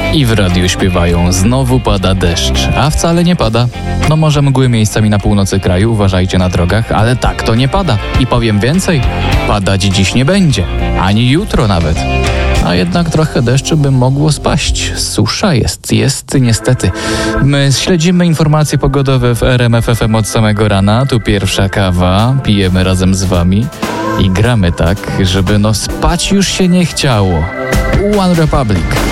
I w radiu śpiewają: znowu pada deszcz, a wcale nie pada. No może mgły miejscami na północy kraju, uważajcie na drogach, ale tak to nie pada. I powiem więcej, padać dziś nie będzie, ani jutro nawet. A jednak trochę deszczu by mogło spaść. Susza jest niestety. My śledzimy informacje pogodowe w RMF FM od samego rana. Tu pierwsza kawa, pijemy razem z wami i gramy tak, żeby spać już się nie chciało. One Republic.